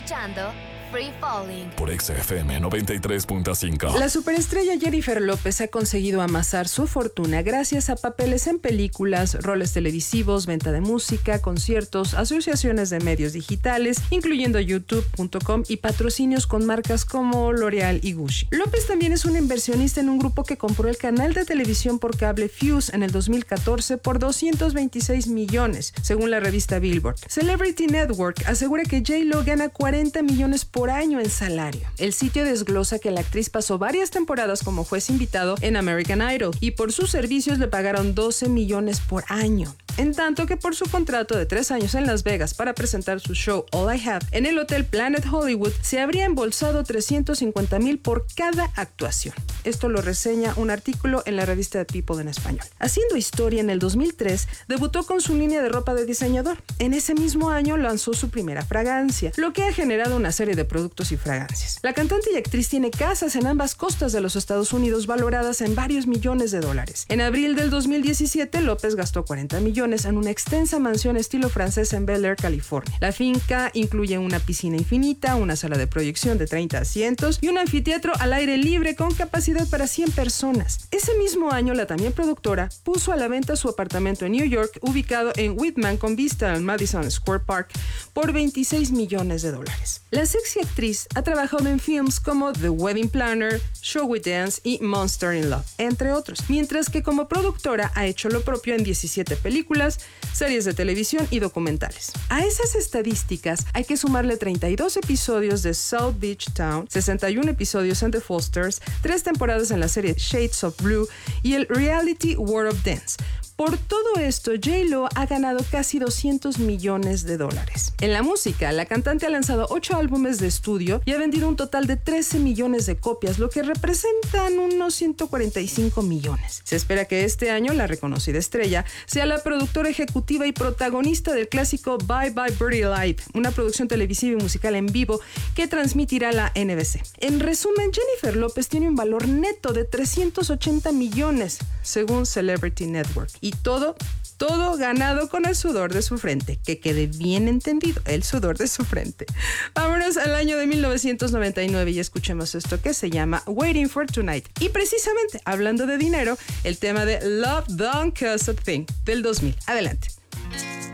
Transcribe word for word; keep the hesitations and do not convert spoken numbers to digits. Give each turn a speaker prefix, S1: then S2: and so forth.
S1: escuchando Free Falling
S2: por X F M noventa y tres punto cinco.
S3: La superestrella Jennifer López ha conseguido amasar su fortuna gracias a papeles en películas, roles televisivos, venta de música, conciertos, asociaciones de medios digitales, incluyendo YouTube punto com y patrocinios con marcas como L'Oreal y Gucci. López también es una inversionista en un grupo que compró el canal de televisión por cable Fuse en el dos mil catorce por doscientos veintiséis millones, según la revista Billboard. Celebrity Network asegura que J-Lo gana cuarenta millones por año en salario. El sitio desglosa que la actriz pasó varias temporadas como juez invitado en American Idol y por sus servicios le pagaron doce millones por año. En tanto que por su contrato de tres años en Las Vegas para presentar su show All I Have en el Hotel Planet Hollywood, se habría embolsado trescientos cincuenta mil por cada actuación. Esto lo reseña un artículo en la revista The People en español. Haciendo historia, en el dos mil tres debutó con su línea de ropa de diseñador. En ese mismo año lanzó su primera fragancia, lo que ha generado una serie de productos y fragancias. La cantante y actriz tiene casas en ambas costas de los Estados Unidos valoradas en varios millones de dólares. En abril del dos mil diecisiete, López gastó cuarenta millones en una extensa mansión estilo francés en Bel Air, California. La finca incluye una piscina infinita, una sala de proyección de treinta asientos y un anfiteatro al aire libre con capacidad para cien personas. Ese mismo año, la también productora puso a la venta su apartamento en New York, ubicado en Whitman con vista al Madison Square Park, por veintiséis millones de dólares. La sexy actriz ha trabajado en films como The Wedding Planner, Show We Dance y Monster in Love, entre otros, mientras que como productora ha hecho lo propio en diecisiete películas, series de televisión y documentales. A esas estadísticas hay que sumarle treinta y dos episodios de South Beach Town, sesenta y uno episodios en The Fosters, tres temporadas en la serie Shades of Blue y el reality World of Dance. Por todo esto, J-Lo ha ganado casi doscientos millones de dólares. En la música, la cantante ha lanzado ocho álbumes de estudio y ha vendido un total de trece millones de copias, lo que representan unos ciento cuarenta y cinco millones. Se espera que este año la reconocida estrella sea la productora ejecutiva y protagonista del clásico Bye Bye Birdie Live, una producción televisiva y musical en vivo que transmitirá la N B C. En resumen, Jennifer López tiene un valor neto de trescientos ochenta millones, según Celebrity Network. Y todo, todo ganado con el sudor de su frente. Que quede bien entendido, el sudor de su frente. Vámonos al año de mil novecientos noventa y nueve y escuchemos esto que se llama Waiting for Tonight. Y precisamente, hablando de dinero, el tema de Love Don't Cost a Thing del dos mil. Adelante.